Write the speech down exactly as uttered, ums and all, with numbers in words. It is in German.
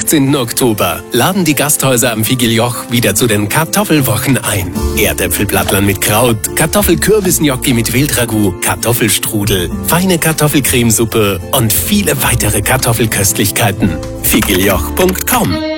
achtzehnten Oktober laden die Gasthäuser am Figlioch wieder zu den Kartoffelwochen ein. Erdäpfelplattlern mit Kraut, Kartoffelkürbisgnocchi mit Wildragout, Kartoffelstrudel, feine Kartoffelcremesuppe und viele weitere Kartoffelköstlichkeiten. figlioch punkt com